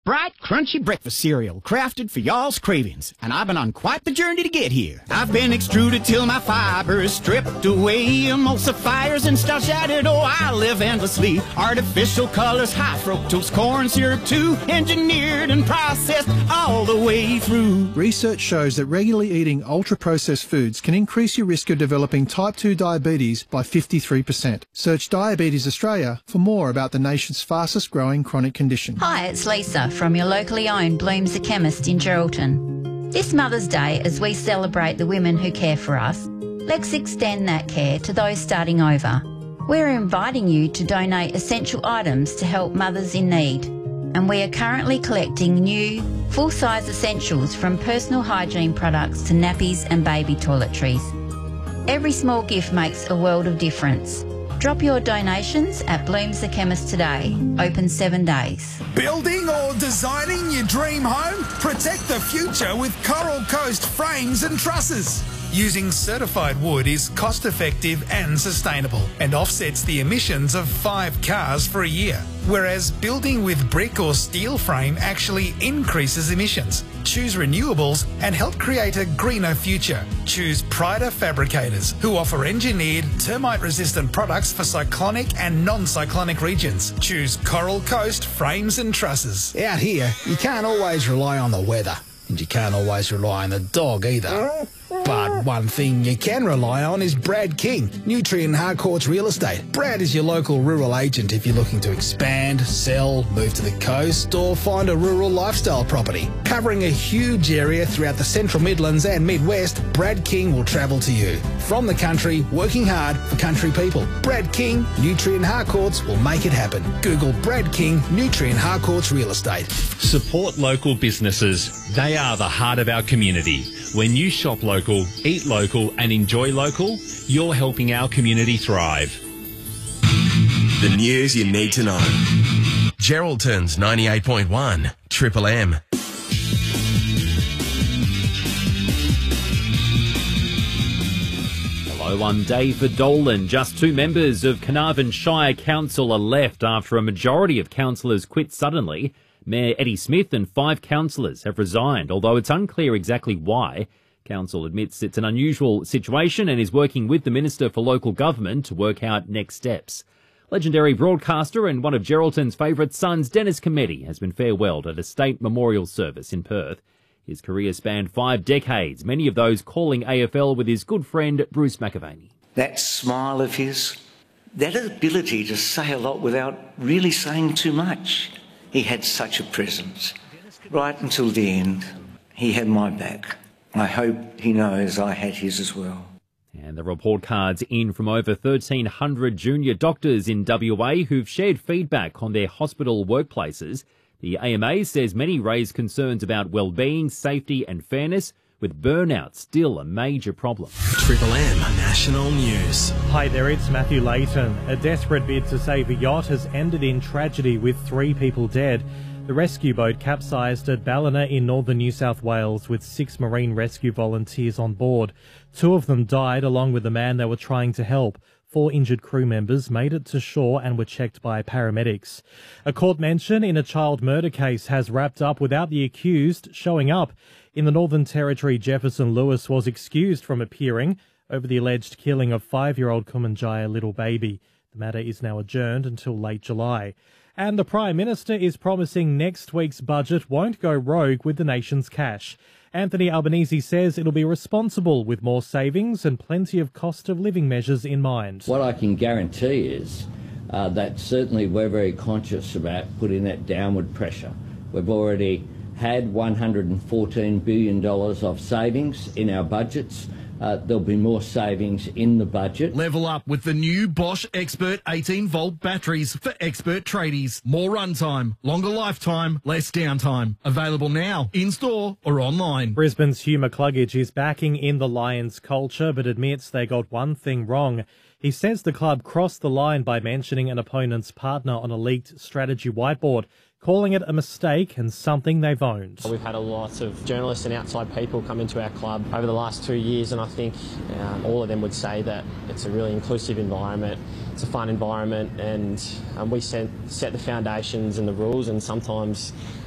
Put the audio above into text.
bright, crunchy breakfast cereal crafted for y'all's cravings, and I've been on quite the journey to get here. I've been extruded till my fiber is stripped away, emulsifiers and starch added. Oh, I live endlessly. Artificial colors, high fructose corn syrup too, engineered and processed all the way through. Research shows that regularly eating ultra-processed foods can increase your risk of developing type 2 diabetes by 53%. Search Diabetes Australia for more about the nation's fastest growing chronic condition. Hi, it's Lisa from your locally owned Blooms the Chemist in Geraldton. This Mother's Day, as we celebrate the women who care for us, let's extend that care to those starting over. We're inviting you to donate essential items to help mothers in need, and we are currently collecting new, full-size essentials from personal hygiene products to nappies and baby toiletries. Every small gift makes a world of difference. Drop your donations at Blooms the Chemist today, open 7 days. Building or designing your dream home? Protect the future with Coral Coast frames and trusses. Using certified wood is cost-effective and sustainable, and offsets the emissions of 5 cars for a year. Whereas building with brick or steel frame actually increases emissions. Choose renewables and help create a greener future. Choose Pryda Fabricators, who offer engineered, termite-resistant products for cyclonic and non-cyclonic regions. Choose Coral Coast frames and trusses. Out here, you can't always rely on the weather, and you can't always rely on the dog either. But one thing you can rely on is Brad King, Nutrient Harcourts Real Estate. Brad is your local rural agent if you're looking to expand, sell, move to the coast, or find a rural lifestyle property. Covering a huge area throughout the Central Midlands and Midwest, Brad King will travel to you. From the country, working hard for country people. Brad King, Nutrient Harcourts will make it happen. Google Brad King, Nutrient Harcourts Real Estate. Support local businesses. They are the heart of our community. When you shop local, eat local and enjoy local, you're helping our community thrive. The news you need to know. Geraldton's 98.1 Triple M. Hello, I'm David Dolan. Just 2 members of Carnarvon Shire Council are left after a majority of councillors quit suddenly. Mayor Eddie Smith and 5 councillors have resigned, although it's unclear exactly why. Council admits it's an unusual situation and is working with the Minister for Local Government to work out next steps. Legendary broadcaster and one of Geraldton's favourite sons, Dennis Cometti, has been farewelled at a state memorial service in Perth. His career spanned 5 decades, many of those calling AFL with his good friend Bruce McAvaney. That smile of his, that ability to say a lot without really saying too much. He had such a presence. Right until the end, he had my back. I hope he knows I had his as well. And the report cards in from over 1,300 junior doctors in WA who've shared feedback on their hospital workplaces. The AMA says many raise concerns about well-being, safety and fairness, with burnout still a major problem. Triple M National News. Hi there, it's Matthew Layton. A desperate bid to save a yacht has ended in tragedy with 3 people dead. The rescue boat capsized at Ballina in northern New South Wales with 6 marine rescue volunteers on board. 2 of them died along with the man they were trying to help. 4 injured crew members made it to shore and were checked by paramedics. A court mention in a child murder case has wrapped up without the accused showing up. In the Northern Territory, Jefferson Lewis was excused from appearing over the alleged killing of 5-year-old Kumanjaya little baby. The matter is now adjourned until late July. And the Prime Minister is promising next week's budget won't go rogue with the nation's cash. Anthony Albanese says it'll be responsible with more savings and plenty of cost of living measures in mind. What I can guarantee is that certainly we're very conscious about putting that downward pressure. We've already had $114 billion of savings in our budgets. There'll be more savings in the budget. Level up with the new Bosch Expert 18-volt batteries for expert tradies. More runtime, longer lifetime, less downtime. Available now, in-store or online. Brisbane's Hugh McCluggage is backing in the Lions culture but admits they got one thing wrong. He says the club crossed the line by mentioning an opponent's partner on a leaked strategy whiteboard, calling it a mistake and something they've owned. We've had a lot of journalists and outside people come into our club over the last 2 years, and I think all of them would say that it's a really inclusive environment, it's a fun environment, and we set the foundations and the rules, and sometimes